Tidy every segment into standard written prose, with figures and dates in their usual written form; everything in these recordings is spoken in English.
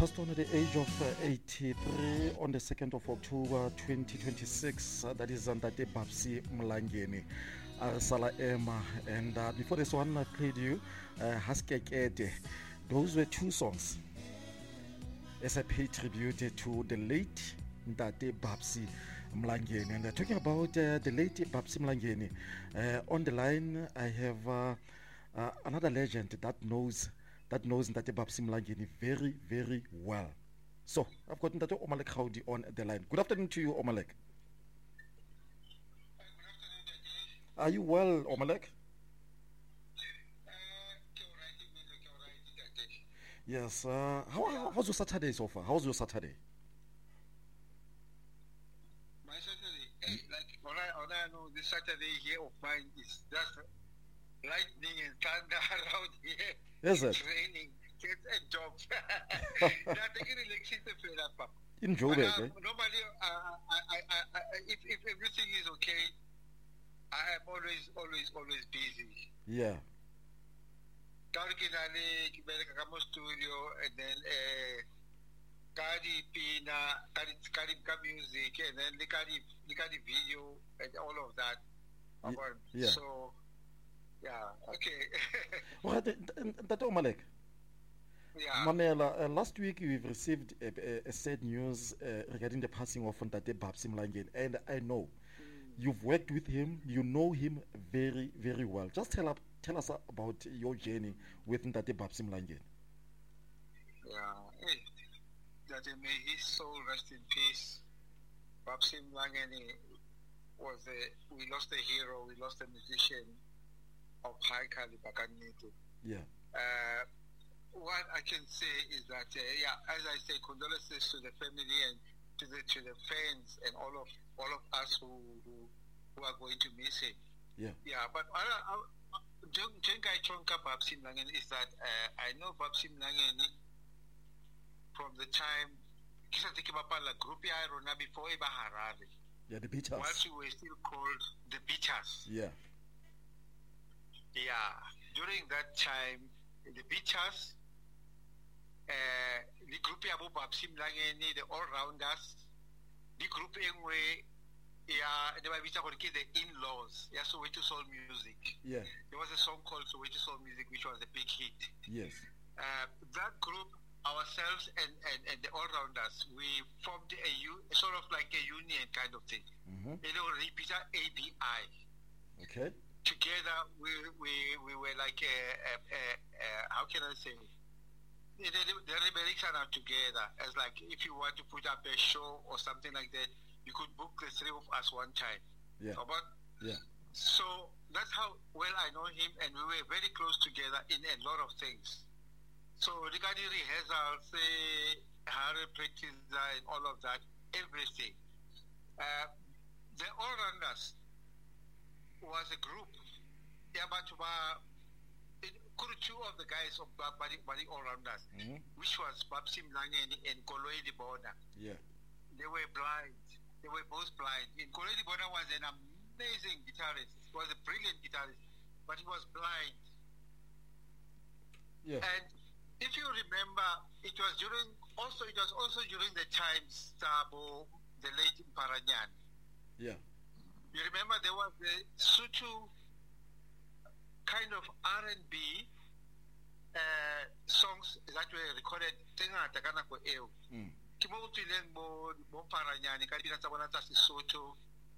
passed on at the age of 83 on the 2nd of October 2026. That is Ntate Babsy Mlangeni, Sala Emma. And before this one, I played you Haskekete. Those were two songs as I pay tribute to the late Ntate Babsy Mlangeni. And talking about the late Babsy Mlangeni, on the line I have another legend that knows Ntate Babsy Mlangeni very, very well. So I've got Ntate Omalek Khawdi on the line. Good afternoon to you, Omalek. Are you well, Omalek? Yes. How's your Saturday so far? How's your Saturday? My Saturday, like all I know, this Saturday here of mine is just lightning and thunder around here. Is it? It's raining. It's a job. In Joburg, normally, if everything is okay, I am always busy. Yeah. Studio, and then Kadi music, and then the Kadi video, and all of that. Yeah. So, yeah, okay. Well, Ntate Omalek. Yeah. Mamela, last week we've received a sad news regarding the passing of Ntate Babsy Mlangeni, and I know you've worked with him, you know him very, very well. Just tell us about your journey with Ntate Babsy Mlangeni. Yeah, that may his soul rest in peace. Babsy Mlangeni we lost a hero, we lost a musician of high caliber. Yeah. What I can say is that, as I say, condolences to the family and to the fans and all of us who are going to miss him. Yeah. Yeah, but Jengai Chonka Babsy Mlangeni is that I know Babsy Mlangeni from the time group before Eba Harare. Yeah, the Beaters. Once we were still called the Beaters. Yeah. Yeah. During that time, the Beaters, the group of Babsy Mlangeni, the all-rounders, the group they were the in-laws, Soweto Soul Music. Yeah. There was a song called Soweto Soul Music, which was a big hit. Yes. That group, ourselves and the all-rounders, we formed a sort of like a union kind of thing. Mm-hmm. Repeater ABI. Okay. Together, we were like how can I say? The rebellions are now together. As like if you want to put up a show or something like that, you could book the three of us one time. Yeah. Yeah. So that's how well I know him, and we were very close together in a lot of things. So regarding rehearsals, Harare practice and all of that, everything. The all-rounders was a group. Yeah, but two of the guys of Body All-Rounders, which was Babsy Mlangeni and Koloedi Bona. Yeah. They were blind. They were both blind. Koloedi Bona was an amazing guitarist. He was a brilliant guitarist, but he was blind. Yeah. And if you remember, it was also during the time Sabo, the late Paranyan. Yeah. You remember there was the Sutu kind of R&B songs that were recorded tengata kana ko eo. Kimo utileng bo Paranyani kadina tsabona tsa Sesotho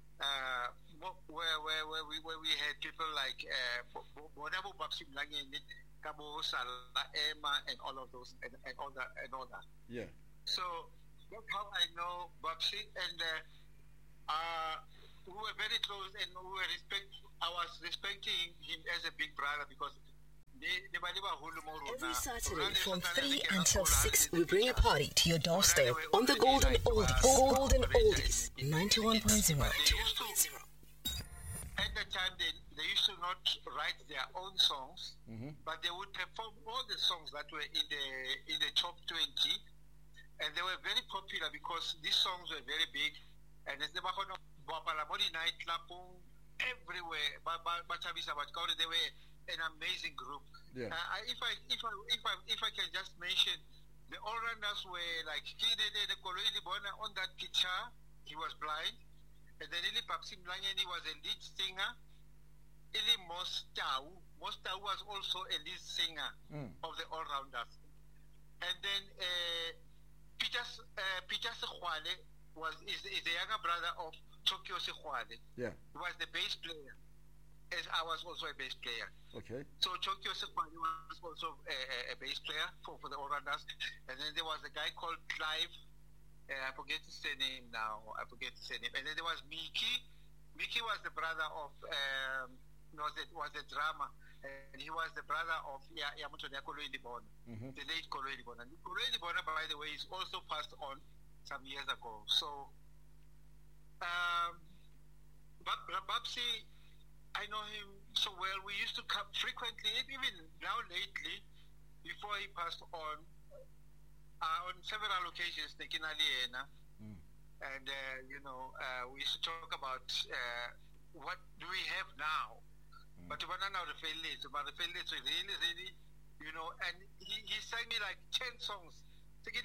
where we had people like Bonabo Babsy Mlangeni, Kabo Sala Emma and all of those and all that. Yeah. So that's how I know Babsy, and we were very close, and I was respecting him as a big brother because every Saturday from 3 until 6 we bring a party to your doorstep on the Golden Oldies. 91.0. At the time they used to not write their own songs, but they would perform all the songs that were in the top 20, and they were very popular because these songs were very big, and there's never nightclub everywhere. They were an amazing group. Yeah. If I can just mention the all-rounders were like, on that picture, he was blind. And then Ili Babsi Mlangeni was a lead singer. Ili Mostau was also a lead singer of the all-rounders. And then Peter Sekhwale is the younger brother of Tokyo Sekhwale. Yeah. He was the bass player, as I was also a bass player. Okay. So Tokyo Sekhwale was also a bass player for the all-rounders. And then there was a guy called Clive. I forget his name now. And then there was Mickey. Mickey was the brother of was the drummer, and he was the brother of Yamutonia Koloidibona, the late Koloidibona. Koloidibona, by the way, is also passed on some years ago. So, Babsi, I know him so well. We used to come frequently, even now lately, before he passed on several occasions, taking Aliena. And, we used to talk about what do we have now. But when I know the failures, really, and he sang me like 10 songs. These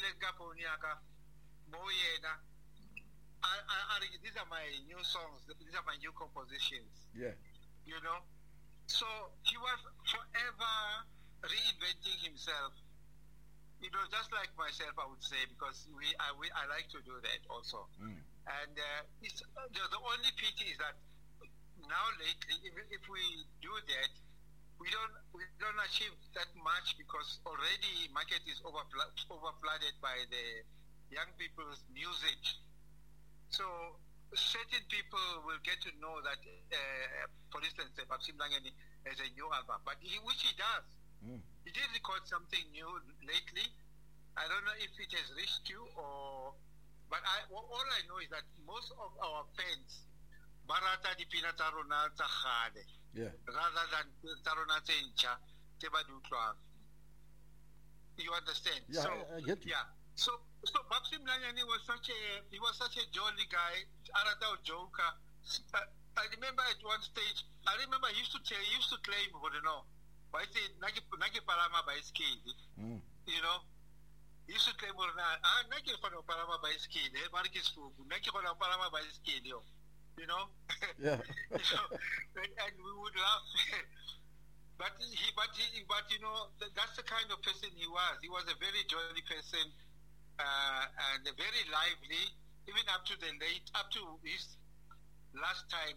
are my new songs. These are my new compositions. Yeah. So he was forever reinventing himself. Just like myself, I would say, because I like to do that also. And the only pity is that now lately, if we do that, we don't achieve that much because already market is overflooded by the young people's music. So certain people will get to know that, for instance, Babsi Mlangeni has a new album, which he does. He did record something new lately. I don't know if it has reached you but all I know is that most of our fans barata dipina tsa rona tsa gale rather than tsa rona tse ntšha tse ba di utlwang. You understand? Yeah, I get you. Yeah. So Babsi Mlangeni was such a jolly guy. Arata joker. I remember at one stage. He used to claim, I say nagi palama bicycle. He used to claim nagi palama bicycle. Markis fugu nagi palama bicycle. Yeah. And we would laugh. But that's the kind of person he was. He was a very jolly person and very lively, even up to his last time.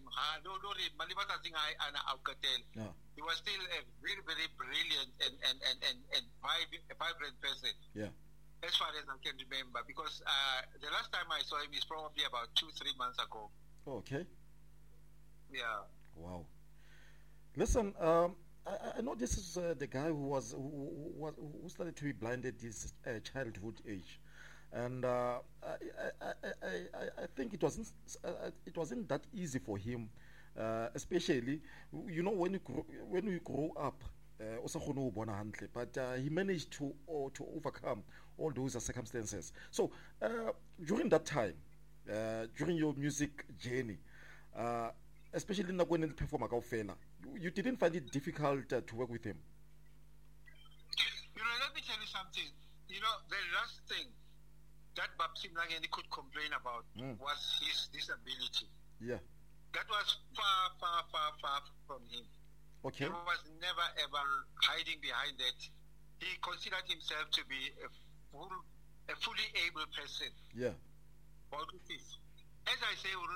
He was still a very, very brilliant and vibrant person. Yeah. As far as I can remember, because the last time I saw him is probably about 2-3 months ago. Okay. Yeah. Wow. Listen, I know this is the guy who started to be blind at his childhood age, and I think it wasn't that easy for him, especially when you grow up. But he managed to overcome all those circumstances. So during that time, during your music journey, especially when you perform Akaufela, you didn't find it difficult to work with him? Let me tell you something. The last thing that Babsi Mlangeni could complain about was his disability. Yeah. That was far, far, far, far from him. Okay. He was never, ever hiding behind that. He considered himself to be a fully able person. Yeah. As I say, you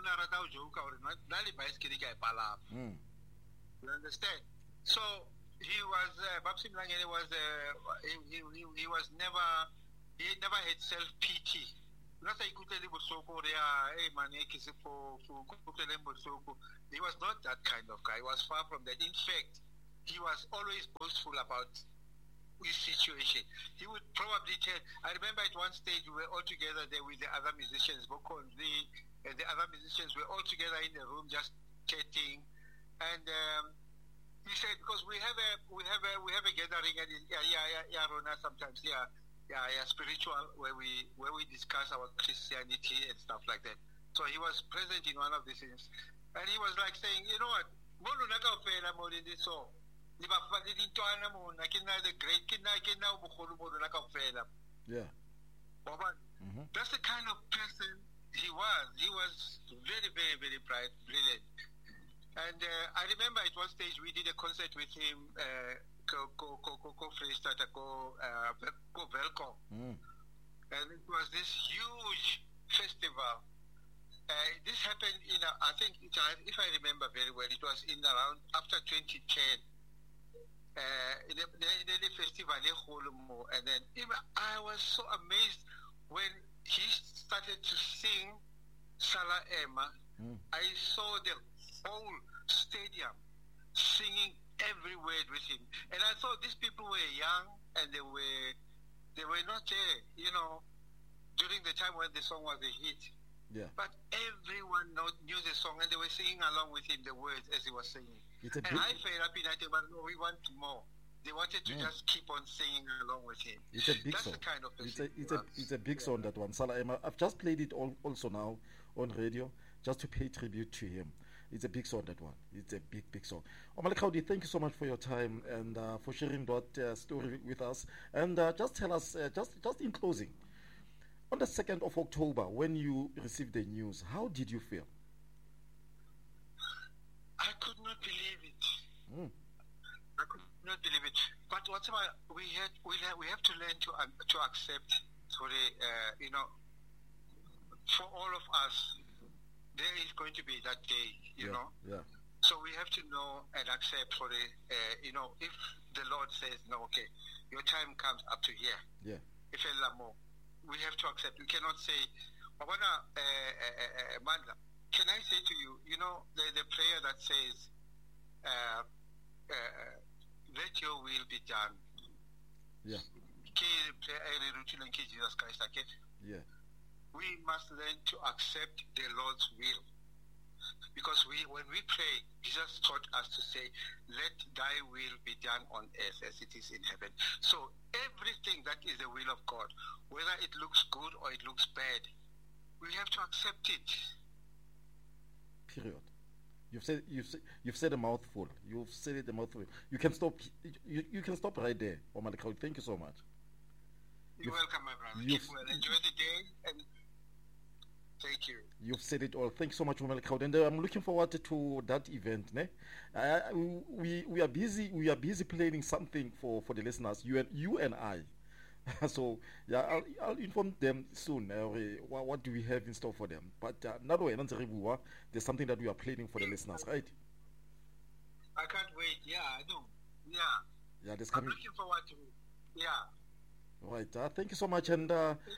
understand? So he was Babsi Mlangeni was he never had self-pity. He was not that kind of guy. He was far from that. In fact, he was always boastful about his situation. He would probably tell. I remember at one stage we were all together there with the other musicians, Bokonzi, and the other musicians were all together in the room just chatting. And he said, because we have a gathering at Rona sometimes, spiritual, where we discuss our Christianity and stuff like that. So he was present in one of these things, and he was like saying, you know what, Yeah. That's the kind of person he was. He was very, very, very bright, brilliant. And I remember at one stage we did a concert with him, go Freestata, go Velcom. And it was this huge festival. This happened in, I think, if I remember very well, it was in around after 2010. In the festival, and then I was so amazed when he started to sing Salah Emma. I saw the whole stadium singing every word with him, and I thought these people were young and they were not there, during the time when the song was a hit. Yeah. But everyone knew the song and they were singing along with him the words as he was singing. And I felt happy that no, we want more. They wanted to just keep on singing along with him. It's a big That's song. The kind of it's a big song, that one. Salah Emma. I've just played it also now on radio, just to pay tribute to him. It's a big song, that one. It's a big, big song. Omalekhawudi, thank you so much for your time and for sharing that story with us. And just tell us, just in closing, on the 2nd of October, when you received the news, how did you feel? I could not believe it. I could not believe it. But whatever we have to learn to accept. For the for all of us, there is going to be that day. You know. Yeah. So we have to know and accept for the if the Lord says no, okay, your time comes up to here. Yeah. If we have to accept. We cannot say, Mandla, can I say to you, the prayer that says, let your will be done. Yeah. Yeah. We must learn to accept the Lord's will. Because when we pray, Jesus taught us to say, let thy will be done on earth as it is in heaven. So everything that is the will of God, whether it looks good or it looks bad, we have to accept it. Period. You've said a mouthful. You've said it a mouthful. You can stop. You can stop right there, Omalekhawudi. Thank you so much. You're welcome, my brother. Keep well. Enjoy the day and thank you. You've said it all. Thank you so much, Omalekhawudi. And I'm looking forward to that event. We are busy. We are busy planning something for the listeners. You and I. So yeah, I'll inform them soon. What do we have in store for them? But there's something that we are planning for the listeners, right? I can't wait. Yeah, I know. Yeah. Yeah, I'm looking forward to it. Yeah. Right. Thank you so much. And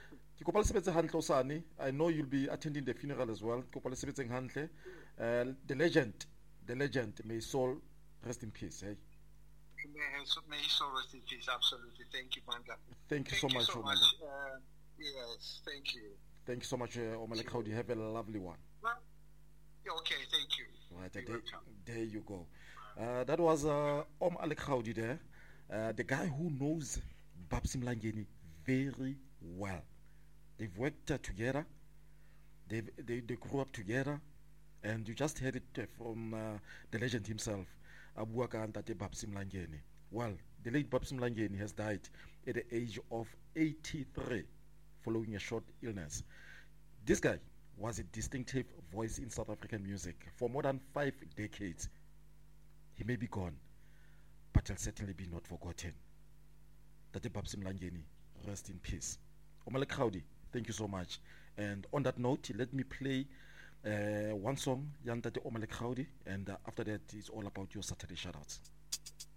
I know you'll be attending the funeral as well. The legend, may his soul rest in peace. Hey? May his soul rest in peace. Absolutely. Thank you, Mandla. Thank you so much, Omalekhawudi. Yes, thank you. Thank you so much, Omalekhawudi. Have a lovely one. Okay, thank you. Right, there you go. That was Omalekhawudi there, the guy who knows Babsy Mlangeni very well. They've worked together. They grew up together, and you just heard it from the legend himself, Abuaka Ntate Babsy Mlangeni. Well, the late Babsy Mlangeni has died at the age of 83 following a short illness. This guy was a distinctive voice in South African music for more than 5 decades. He may be gone, but he'll certainly be not forgotten. Tate Babsy Mlangeni, rest in peace. Omalekhawudi, thank you so much. And on that note, let me play one song, Yan Tate Omalekhawudi, and after that, it's all about your Saturday shoutouts.